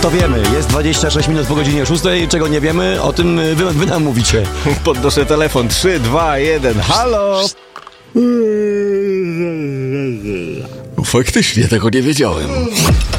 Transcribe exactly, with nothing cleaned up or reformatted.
to wiemy. Jest dwadzieścia sześć minut po godzinie szóstej. Czego nie wiemy, o tym wy, wy nam mówicie. Podnoszę telefon. trzy, dwa, jeden. Halo? Faktycznie tego nie wiedziałem.